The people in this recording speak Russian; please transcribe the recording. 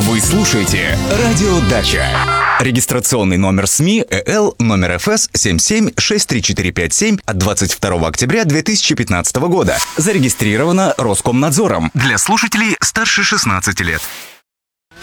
Вы слушаете «Радио Дача». Регистрационный номер СМИ ЭЛ номер ФС 776347 от 22 октября 2015 года. Зарегистрировано Роскомнадзором для слушателей старше 16 лет.